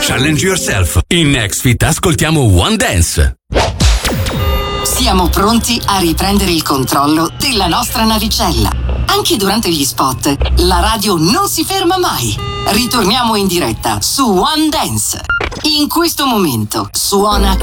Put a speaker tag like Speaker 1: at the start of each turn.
Speaker 1: Challenge yourself. In Nextfit ascoltiamo One Dance.
Speaker 2: Siamo pronti a riprendere il controllo della nostra navicella. Anche durante gli spot, la radio non si ferma mai. Ritorniamo in diretta su One Dance. In questo momento suona